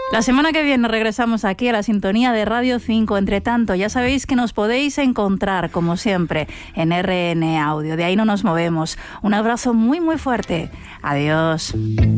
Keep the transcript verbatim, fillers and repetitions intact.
La semana que viene regresamos aquí a la sintonía de Radio cinco. Entre tanto, ya sabéis que nos podéis encontrar, como siempre, en R N Audio. De ahí no nos movemos. Un abrazo muy, muy fuerte. Adiós.